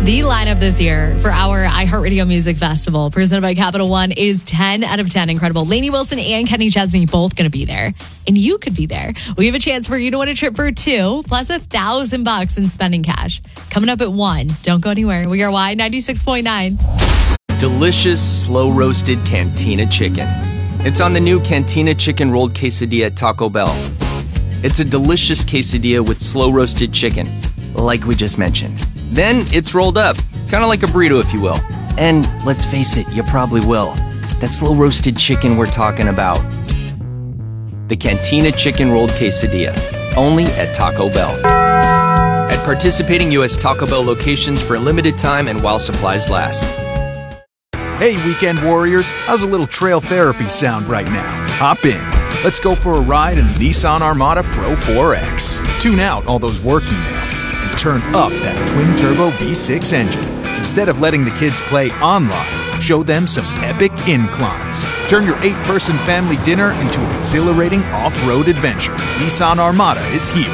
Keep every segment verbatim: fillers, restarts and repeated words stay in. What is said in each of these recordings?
The lineup this year for our iHeartRadio Music Festival, presented by Capital One, is ten out of ten. Incredible. Lainey Wilson and Kenny Chesney both going to be there. And you could be there. We have a chance for you to win a trip for two, plus a thousand bucks in spending cash. Coming up at one. Don't go anywhere. We are Y ninety-six point nine. Delicious, slow-roasted Cantina chicken. It's on the new Cantina chicken rolled quesadilla at Taco Bell. It's a delicious quesadilla with slow-roasted chicken, like we just mentioned. Then it's rolled up, kind of like a burrito, if you will. And let's face it, you probably will. That slow-roasted chicken we're talking about. The Cantina chicken rolled quesadilla, only at Taco Bell. At participating U S Taco Bell locations for a limited time and while supplies last. Hey, weekend warriors, how's a little trail therapy sound right now? Hop in. Let's go for a ride in the Nissan Armada Pro four X. Tune out all those work emails and turn up that twin-turbo V six engine. Instead of letting the kids play online, show them some epic inclines. Turn your eight-person family dinner into an exhilarating off-road adventure. Nissan Armada is here.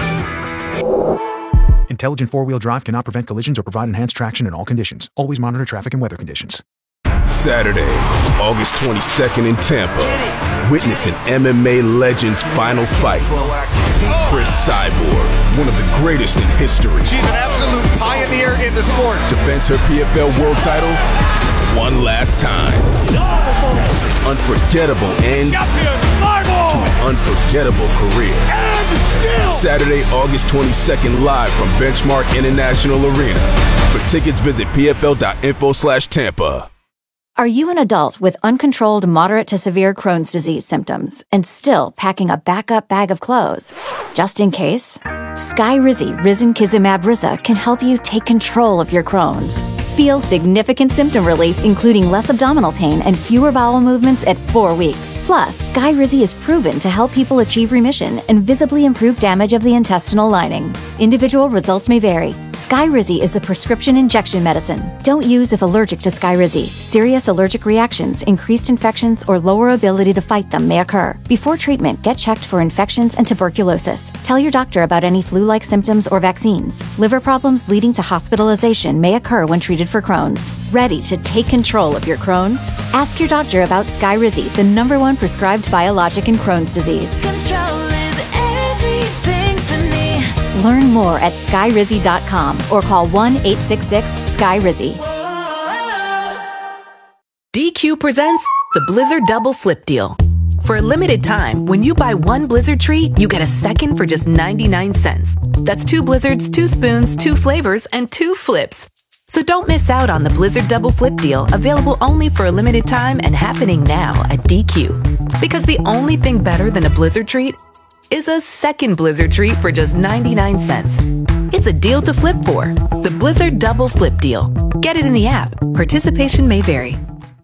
Intelligent four-wheel drive cannot prevent collisions or provide enhanced traction in all conditions. Always monitor traffic and weather conditions. Saturday, August twenty-second in Tampa. Witness an M M A legend's final fight. Chris Cyborg, one of the greatest in history. She's an absolute pioneer in the sport. Defends her P F L world title one last time. Unforgettable end to an unforgettable career. Saturday, August twenty-second, live from Benchmark International Arena. For tickets, visit pfl.info slash Tampa. Are you an adult with uncontrolled moderate to severe Crohn's disease symptoms and still packing a backup bag of clothes? Just in case? Skyrizi Risankizumab Riza can help you take control of your Crohn's. Feel significant symptom relief, including less abdominal pain and fewer bowel movements at four weeks. Plus, Skyrizi is proven to help people achieve remission and visibly improve damage of the intestinal lining. Individual results may vary. Skyrizi is a prescription injection medicine. Don't use if allergic to Skyrizi. Serious allergic reactions, increased infections, or lower ability to fight them may occur. Before treatment, get checked for infections and tuberculosis. Tell your doctor about any flu-like symptoms or vaccines. Liver problems leading to hospitalization may occur when treated for Crohn's. Ready to take control of your Crohn's? Ask your doctor about Skyrizi, the number one prescribed biologic in Crohn's disease. Control is everything to me. Learn more at skyrizi dot com or call one eight six six sky rizi. D Q presents the Blizzard Double Flip Deal. For a limited time, when you buy one Blizzard treat, you get a second for just ninety-nine cents. That's two Blizzards, two spoons, two flavors, and two flips. So don't miss out on the Blizzard Double Flip Deal, available only for a limited time and happening now at D Q. Because the only thing better than a Blizzard treat is a second Blizzard treat for just ninety-nine cents. It's a deal to flip for. The Blizzard Double Flip Deal. Get it in the app. Participation may vary.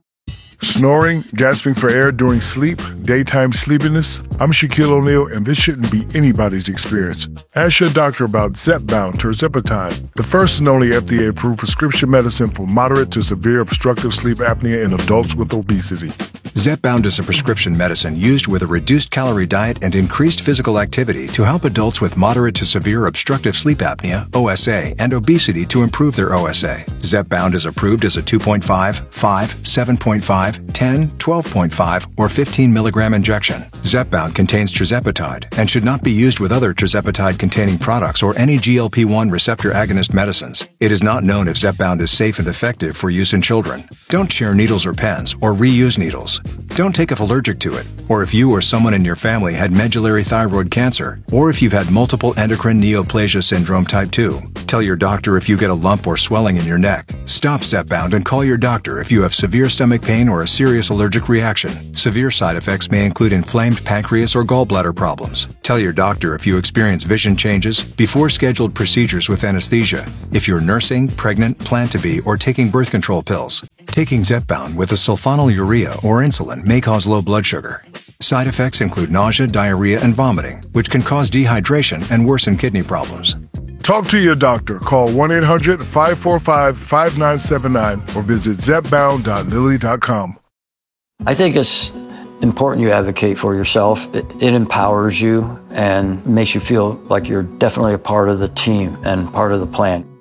Snoring, gasping for air during sleep, daytime sleepiness. I'm Shaquille O'Neal, and this shouldn't be anybody's experience. Ask your doctor about Zepbound tirzepatide, the first and only F D A-approved prescription medicine for moderate to severe obstructive sleep apnea in adults with obesity. Zepbound is a prescription medicine used with a reduced calorie diet and increased physical activity to help adults with moderate to severe obstructive sleep apnea, O S A, and obesity to improve their O S A. Zepbound is approved as a two point five, five, seven point five, ten, twelve point five, or fifteen milligram injection. Zepbound contains tirzepatide and should not be used with other tirzepatide-containing products or any G L P one receptor agonist medicines. It is not known if Zepbound is safe and effective for use in children. Don't share needles or pens or reuse needles. Don't take if allergic to it, or if you or someone in your family had medullary thyroid cancer, or if you've had multiple endocrine neoplasia syndrome type two. Tell your doctor if you get a lump or swelling in your neck. Stop Zepbound and call your doctor if you have severe stomach pain or a serious allergic reaction. Severe side effects may include inflamed pancreas or gallbladder problems. Tell your doctor if you experience vision changes before scheduled procedures with anesthesia, if you're nursing, pregnant, plan to be, or taking birth control pills. Taking Zepbound with a sulfonylurea or insulin may cause low blood sugar. Side effects include nausea, diarrhea, and vomiting, which can cause dehydration and worsen kidney problems. Talk to your doctor. Call one eight hundred, five four five, five nine seven nine or visit zepbound dot lilly dot com. I think it's important you advocate for yourself. It, it empowers you and makes you feel like you're definitely a part of the team and part of the plan.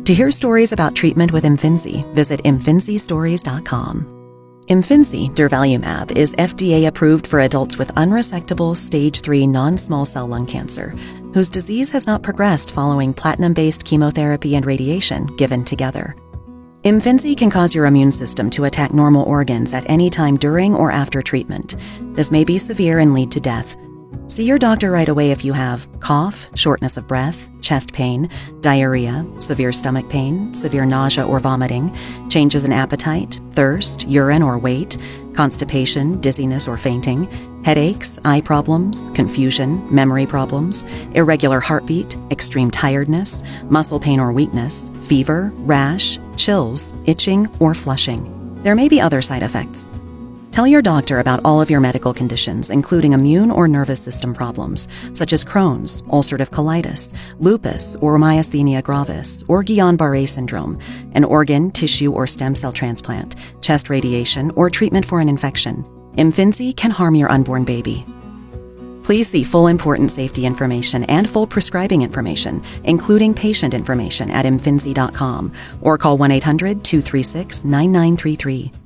To hear stories about treatment with Imfinzi, visit imfinzi stories dot com. Imfinzi durvalumab is F D A approved for adults with unresectable stage three non-small cell lung cancer, whose disease has not progressed following platinum-based chemotherapy and radiation given together. Imfinzi can cause your immune system to attack normal organs at any time during or after treatment. This may be severe and lead to death. See your doctor right away if you have cough, shortness of breath, chest pain, diarrhea, severe stomach pain, severe nausea or vomiting, changes in appetite, thirst, urine or weight, constipation, dizziness or fainting, headaches, eye problems, confusion, memory problems, irregular heartbeat, extreme tiredness, muscle pain or weakness, fever, rash, chills, itching, or flushing. There may be other side effects. Tell your doctor about all of your medical conditions, including immune or nervous system problems, such as Crohn's, ulcerative colitis, lupus or myasthenia gravis, or Guillain-Barré syndrome, an organ, tissue, or stem cell transplant, chest radiation, or treatment for an infection. Imfinzi can harm your unborn baby. Please see full important safety information and full prescribing information, including patient information at imfinzi dot com, or call one eight hundred two three six nine nine three three.